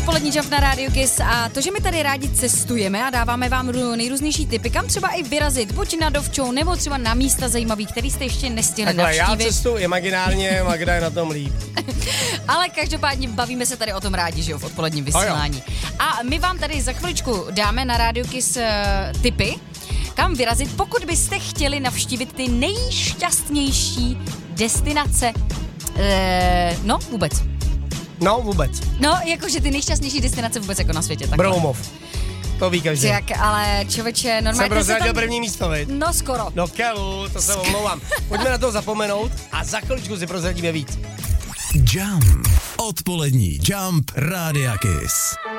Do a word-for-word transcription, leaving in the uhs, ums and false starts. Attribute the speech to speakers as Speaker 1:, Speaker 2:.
Speaker 1: Polední Jump na Radio Kiss a to, že my tady rádi cestujeme a dáváme vám nejrůznější tipy, kam třeba i vyrazit, buď na dovčou, nebo třeba na místa zajímavých, který jste ještě nestihli
Speaker 2: Takhle,
Speaker 1: navštívit.
Speaker 2: já cestuji imaginárně, Magda je na tom líp.
Speaker 1: Ale každopádně bavíme se tady o tom rádi, že jo, v odpoledním vysílání. A my vám tady za chviličku dáme na Radio Kiss uh, tipy, kam vyrazit, pokud byste chtěli navštívit ty nejšťastnější destinace, uh, no vůbec.
Speaker 2: No, vůbec.
Speaker 1: No, jakože ty nejšťastnější destinace vůbec jako na světě. Takhle.
Speaker 2: Broumov. To ví každý.
Speaker 1: Tak, ale člověče, normálně...
Speaker 2: Jsem prozradil
Speaker 1: tam...
Speaker 2: první místo, viď?
Speaker 1: No, skoro.
Speaker 2: No kelu, to se omlouvám. Pojďme na to zapomenout a za chviličku si prozradíme víc.
Speaker 3: Jump. Odpolední Jump Rádia Kiss.